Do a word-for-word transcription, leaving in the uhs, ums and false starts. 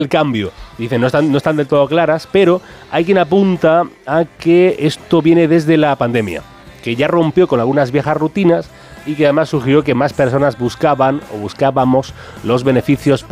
el cambio. Dicen, no están, no están del todo claras, pero hay quien apunta a que esto viene desde la pandemia, que ya rompió con algunas viejas rutinas y que además sugirió que más personas buscaban o buscábamos los beneficios